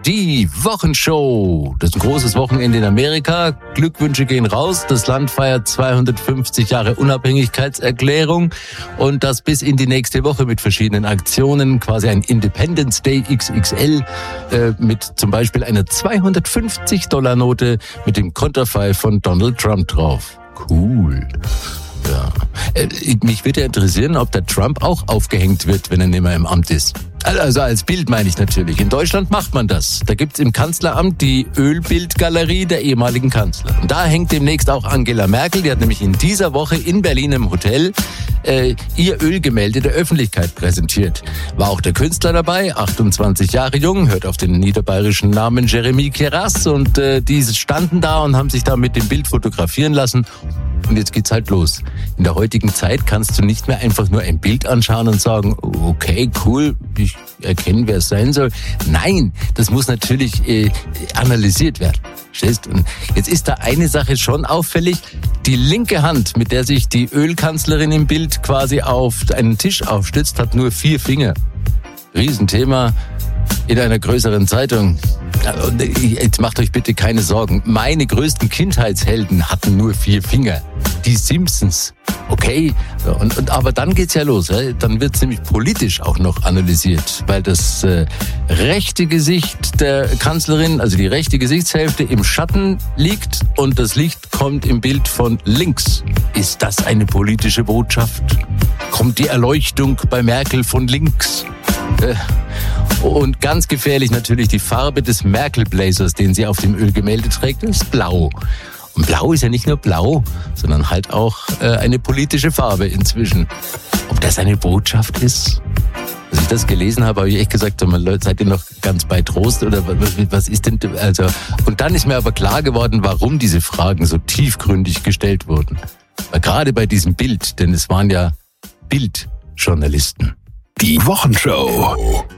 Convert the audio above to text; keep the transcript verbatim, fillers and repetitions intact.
Die Wochenshow. Das ist ein großes Wochenende in Amerika. Glückwünsche gehen raus. Das Land feiert zweihundertfünfzig Jahre Unabhängigkeitserklärung und das bis in die nächste Woche mit verschiedenen Aktionen. Quasi ein Independence Day X X L äh, mit zum Beispiel einer zweihundertfünfzig Dollar Note mit dem Konterfei von Donald Trump drauf. Cool. Ja. Äh, mich würde ja interessieren, ob der Trump auch aufgehängt wird, wenn er nicht mehr im Amt ist. Also als Bild meine ich natürlich. In Deutschland macht man das. Da gibt's im Kanzleramt die Ölbildgalerie der ehemaligen Kanzler. Und da hängt demnächst auch Angela Merkel. Die hat nämlich in dieser Woche in Berlin im Hotel äh, ihr Ölgemälde der Öffentlichkeit präsentiert. War auch der Künstler dabei, achtundzwanzig Jahre jung, hört auf den niederbayerischen Namen Jeremy Keras. Und äh, die standen da und haben sich da mit dem Bild fotografieren lassen. Und jetzt geht's halt los. In der heutigen Zeit kannst du nicht mehr einfach nur ein Bild anschauen und sagen, okay, cool, ich erkenne, wer es sein soll. Nein, das muss natürlich äh, analysiert werden. Verstehst? Und jetzt ist da eine Sache schon auffällig. Die linke Hand, mit der sich die Ölkanzlerin im Bild quasi auf einen Tisch aufstützt, hat nur vier Finger. Riesenthema in einer größeren Zeitung. Jetzt macht euch bitte keine Sorgen. Meine größten Kindheitshelden hatten nur vier Finger. Die Simpsons. Okay, und, und aber dann geht's ja los. Ja? Dann wird's nämlich politisch auch noch analysiert, weil das äh, rechte Gesicht der Kanzlerin, also die rechte Gesichtshälfte im Schatten liegt und das Licht kommt im Bild von links. Ist das eine politische Botschaft? Kommt die Erleuchtung bei Merkel von links? Äh, Und ganz gefährlich natürlich die Farbe des Merkel-Blazers, den sie auf dem Ölgemälde trägt, ist blau. Und blau ist ja nicht nur blau, sondern halt auch äh, eine politische Farbe inzwischen. Ob das eine Botschaft ist? Als ich das gelesen habe, habe ich echt gesagt, Leute, seid ihr noch ganz bei Trost oder was, was ist denn, also, und dann ist mir aber klar geworden, warum diese Fragen so tiefgründig gestellt wurden. Weil gerade bei diesem Bild, denn es waren ja Bildjournalisten. Die Wochenshow.